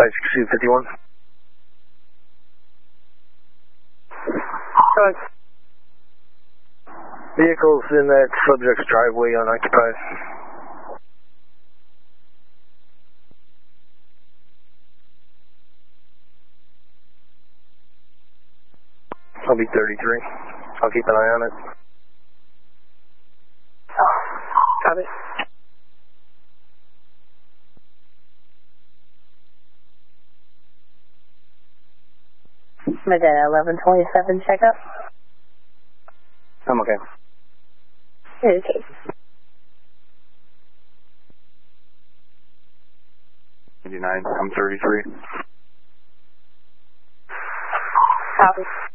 251. Vehicles in that subject's driveway unoccupied. I'll be 33. I'll keep an eye on it. Copy. Medina 1127 checkup. I'm okay. Okay. I'm 33. Copy.